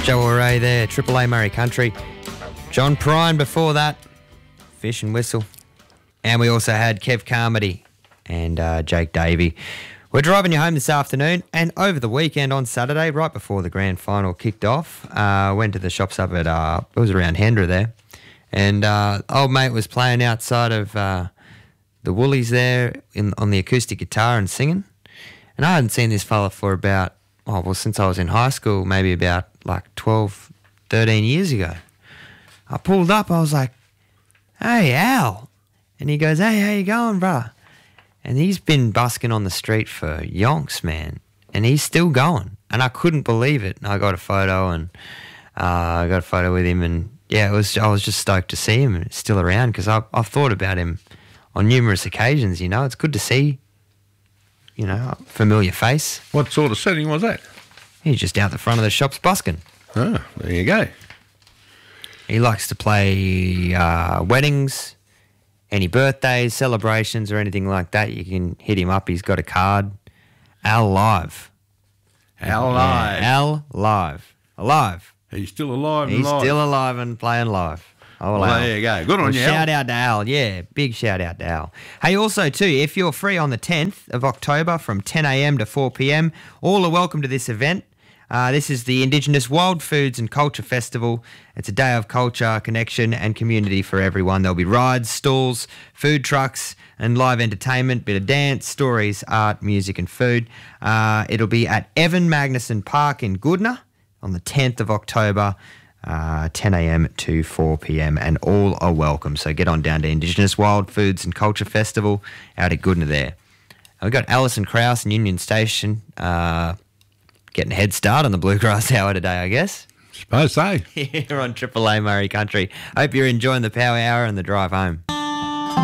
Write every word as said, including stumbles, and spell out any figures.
Joe O'Ray there, Triple A Murray Country. John Prine before that, Fish and Whistle. And we also had Kev Carmody and uh, Jake Davey. We're driving you home this afternoon, and over the weekend on Saturday, right before the grand final kicked off, uh, went to the shops up at, uh, it was around Hendra there, and uh, old mate was playing outside of uh, the Woolies there in, on the acoustic guitar and singing. And I hadn't seen this fella for about, oh, well, since I was in high school, maybe about like twelve, thirteen years ago. I pulled up, I was like, hey, Al. And he goes, hey, how you going, brother? And he's been busking on the street for yonks, man. And he's still going. And I couldn't believe it. And I got a photo and uh, I got a photo with him. And, yeah, it was. I was just stoked to see him still around because I've, I've thought about him on numerous occasions, you know. It's good to see, you know, a familiar face. What sort of setting was that? He's just out the front of the shops busking. Oh, there you go. He likes to play uh, weddings, any birthdays, celebrations or anything like that. You can hit him up. He's got a card. Al Live. Al Live. Yeah, Al Live. Alive. He's still alive and He's live. still alive and playing live. Oh, well, Al. there you go. Good on well, you, Shout Al. out to Al. Yeah, big shout out to Al. Hey, also, too, if you're free on the tenth of October from ten a.m. to four p.m, all are welcome to this event. Uh, this is the Indigenous Wild Foods and Culture Festival. It's a day of culture, connection and community for everyone. There'll be rides, stalls, food trucks and live entertainment, bit of dance, stories, art, music and food. Uh, it'll be at Evan Magnuson Park in Goodna on the tenth of October, uh, ten a.m. to four p.m, and all are welcome. So get on down to Indigenous Wild Foods and Culture Festival out at Goodna there. And we've got Alison Krause and Union Station uh, getting a head start on the Bluegrass Hour today, I guess. Suppose so. Here on Triple A Murray Country. Hope you're enjoying the Power Hour and the drive home.